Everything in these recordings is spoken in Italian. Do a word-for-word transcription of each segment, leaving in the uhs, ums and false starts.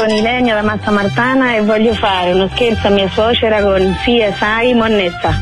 sono Ilenia da Massa Martana e voglio fare uno scherzo a mia suocera con Sia, Sai, Monnetta.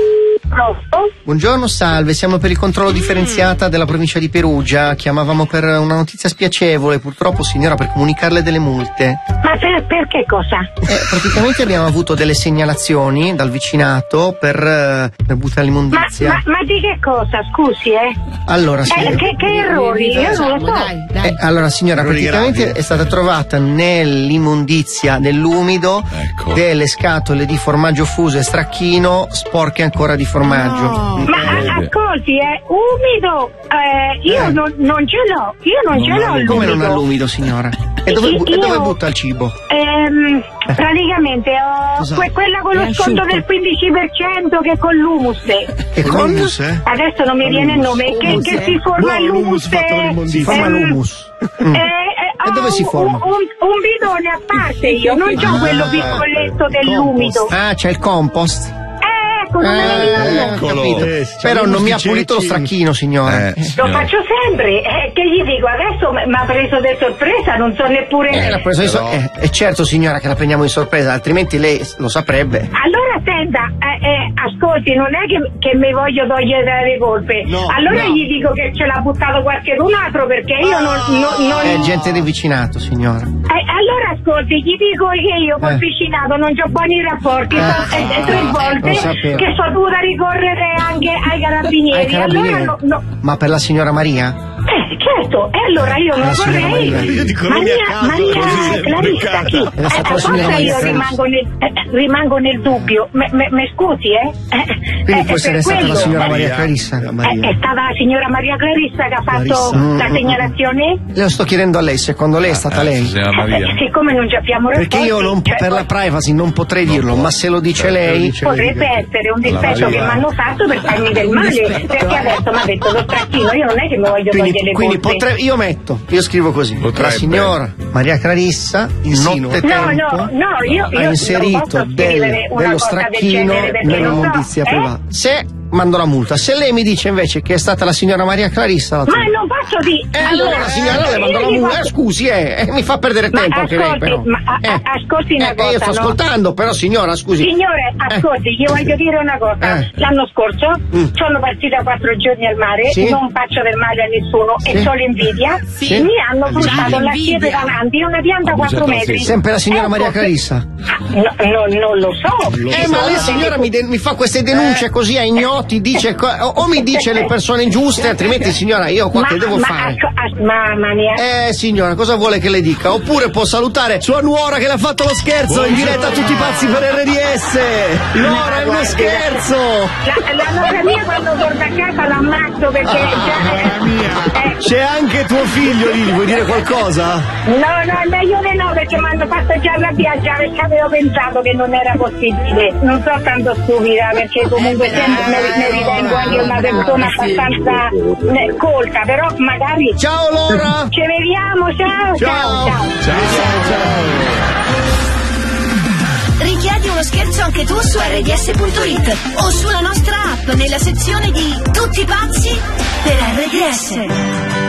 Pronto? Buongiorno, salve, siamo per il controllo differenziata della provincia di Perugia. Chiamavamo per una notizia spiacevole, purtroppo signora, per comunicarle delle multe. Ma per, per che cosa? Eh, praticamente abbiamo avuto delle segnalazioni dal vicinato per, eh, per buttare l'immondizia. Ma, ma, ma di che cosa, scusi, eh? Allora, signora, eh, che, che errori? Io non lo so. Dai, dai. Eh, allora signora, Errori praticamente gravi. è stata trovata nell'immondizia, nell'umido, Ecco. delle scatole di formaggio fuso e stracchino sporche ancora di formaggio. No. Ma a- ascolti, è umido, eh, io Eh. non, non ce l'ho, io non, ce l'ho l'umido. Come non ha l'umido, signora? E dove, bu- e Io- dove butta il cibo? Ehm, praticamente ho Cosa? que- quella con lo È sconto asciutto. del quindici per cento che è con l'humus. Che con L'humus, eh? Adesso non mi viene il nome, che, Humus, che eh. si forma Buono l'humus. l'humus fatto con l'immondizia. Si forma ehm, l'humus. eh, Mm. eh, E ho dove si un- forma? Un, un bidone a parte io, non c'ho Ah, quello piccoletto dell'umido. Ah, c'è il compost? Eh, ecco, non me ne Eh, ricordo. ho Eccolo. capito. Eh, c'è Però l'humus non mi di ha pulito lo ceci. stracchino, signora. Eh, Lo signora. faccio sempre, eh, che gli dico, adesso mi ha preso di sorpresa, non so neppure... Eh, l'ha preso di so- però- eh, è certo, signora, che la prendiamo in sorpresa, altrimenti lei lo saprebbe. Allora senta, eh, eh, ascolti, non è che, che mi voglio togliere le colpe. No, allora no. gli dico che ce l'ha buttato qualcun altro perché io non... non, non- È gente del vicinato, signora. Eh, allora ascolti, gli dico che io col Eh. vicinato non ho buoni rapporti, Eh. so- eh, eh, tre Lo volte sapevo. che sono dovuta ricorrere anche ai carabinieri. Ai carabinieri? Allora no, no. Ma per la signora Maria? Eh, certo, e allora io non La signora vorrei... Maria. Io dico nomi a Maria, caso, Maria così, Clarissa, beccata. chi? Era Eh, stata la forse signora Maria io Clarissa. rimango nel, eh, rimango nel dubbio. Me, me, me scusi, eh? Eh, Quindi eh, può essere per stata la quello. signora Maria Maria. Clarissa. La Eh, Maria. è stata la signora Maria Clarissa che ha fatto Clarissa. la segnalazione? Le lo sto chiedendo a lei, secondo lei è stata Eh, lei? signora Maria. Eh, siccome non ci abbiamo rapporti... Perché io non, cioè, per la privacy non potrei dirlo, ma se lo dice Certo, lei... lo dice lei. potrebbe essere un La difetto che Maria. mi hanno fatto per farmi del male, perché adesso mi ha detto lo stracchino, io non è che mi voglio Quindi, togliere le quindi colpe. potrei, io metto, io scrivo così. Potrebbe. La signora Maria Clarissa, in Insinua. notte No, tempo, no, no, io, io ha inserito non posso del- scrivere una dello cosa del stracchino genere perché non so, nell'immondizia eh? privata. Se mando la multa, se lei mi dice invece che è stata la signora Maria Clarissa, la Ma tolgo. non posso dire... Eh, allora, signora, allora le mando io la gli multa. posso- Eh, scusi, eh, eh, mi fa perdere Ma tempo anche lei, ascolti, però. ma a- a- ascolti una eh, eh, io cosa, sto no? ascoltando, però, signora, scusi. Signore, ascolti, gli voglio dire una cosa. Eh. L'anno scorso Mm. sono partita quattro giorni al mare, Sì. non faccio del male a nessuno Sì. e solo invidia. Sì. Mi hanno frustato la invidia. siepe davanti, una pianta a quattro Abusato, metri. sì. Sempre la signora Ecco, Maria Clarissa. No, no, non lo so. Eh, ma lei signora mi, de- mi fa queste denunce così a ignoti, dice co- o, o mi dice le persone giuste, altrimenti signora io qua Ma, che devo ma, fare? asco- as- mamma mia. Eh signora, cosa vuole che le dica? Oppure può salutare sua nuora che le ha fatto lo scherzo in diretta a tutti i pazzi per R D S. Nora, è uno guardi, scherzo. La, la nonna mia quando torna a casa l'ammazzo perché già, eh, C'è anche tuo figlio lì, vuoi dire qualcosa? no, no, è meglio di no perché mi hanno fatto già arrabbiare perché avevo pensato che non era possibile. Non sono tanto stupida perché comunque sempre mi, mi ritengo anche una persona abbastanza eh, colta, però magari Ciao Laura. ci vediamo, ciao, ciao, ciao. Ciao, ciao. Richiedi uno scherzo anche tu su R D S punto it o sulla nostra app nella sezione di Tutti pazzi per R D S.